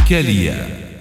kelyje.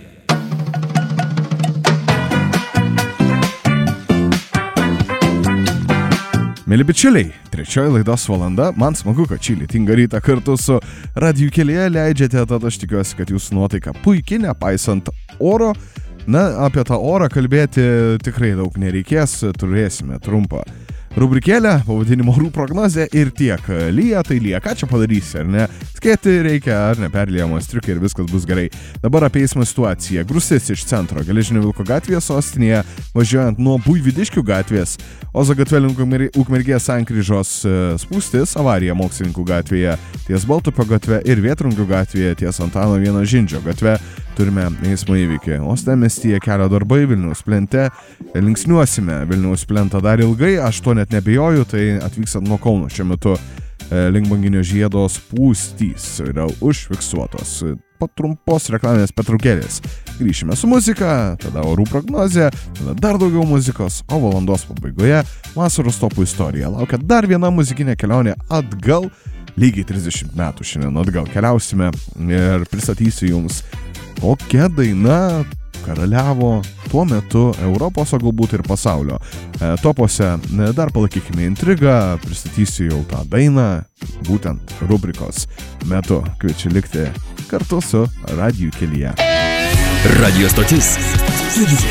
Mėly bičiuliai, trečioji laidos valanda, man smagu, kad šį lietingą rytą kartu su Radio kelyje leidžiate, tad aš tikiuosi, kad jūsų nuotaika puikiai, nepaisant oro. Na, apie tą orą kalbėti tikrai daug nereikės, turėsime trumpą rubrikėlę, pavadinimo orų prognozė ir tiek. Lyja, tai lyja, ką čia padarysi, ar ne? Skėti reikia, ar ne, perliejamos striukai ir viskas bus gerai. Dabar apie eismo situaciją. Grūstis iš centro, Geležinio Vilko gatvėje sostinėje, važiuojant nuo Buivydiškių gatvės, Ozo gatve link Ukmergės sankryžos spūstis, avarija Mokslininkų gatvėje ties Baltupio gatve ir Vėtrungių gatvėje ties Antano Vieno Žindžio gatve. Turime eismo įvykį. Uostamiestyje kelio darbai, Vilniaus plente. Linksniuosime Vilniaus plentą dar ilgai, aš to net nebijoju, tai atvykstant nuo Kauno šiuo metu link Banginio žiedo spūstys yra užfiksuotos. Po trumpos reklaminės pertraukėlės grįšime su muzika, tada orų prognozė, tada dar daugiau muzikos, o valandos pabaigoje vasaros topų istorija. Laukia dar viena muzikinė kelionė atgal, lygiai 30 metų šiandien atgal keliausime ir pristatysiu jums, kokia daina karaliavo tuo metu Europos, o galbūt ir pasaulio topuose. Dar palaikykime intrigą, pristatysiu jau tą dainą, būtent rubrikos metu. Kviečiu likti kartu su Radio kelyje. Radio stotis Kelyje.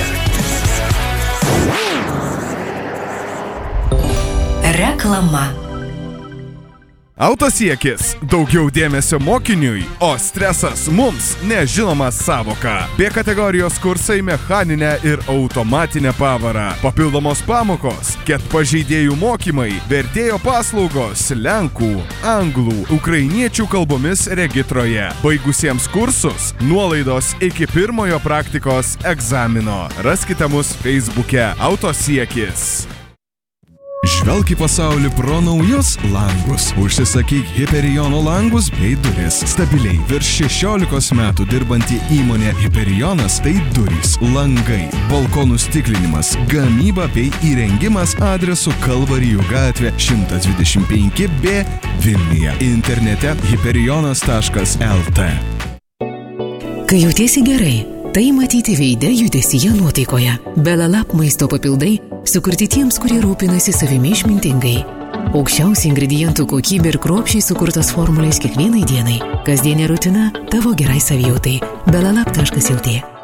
Reklama. Autosiekis – daugiau dėmesio mokiniui, o stresas mums nežinomas savoka. B kategorijos kursai mechaninę ir automatinę pavarą. Papildomos pamokos, ket pažeidėjų mokymai, vertėjo paslaugos lenkų, anglų, ukrainiečių kalbomis regitroje. Baigusiems kursus nuolaidos iki pirmojo praktikos egzamino. Raskite mus Facebook'e Autosiekis. Žvelk į pasaulį pro naujus langus. Užsisakyk Hyperiono langus bei duris. Stabiliai virš 16 metų dirbanti įmonė Hyperionas tai durys, langai, balkonų stiklinimas, gamyba bei įrengimas adresu Kalvarijų gatvė 125B Vilniuje. Internete hyperionas.lt. Kai jautiesi gerai, tai matyti veide, judesyje, nuotaikoje. Belalap maisto papildai sukurti tiems, kurie rūpinasi savimi išmintingai. Aukščiausia ingredientų kokybė ir kruopščiai sukurtos formulės kiekvienai dienai. Kasdienė rutina tavo gerai savijautai. Belalap.lt.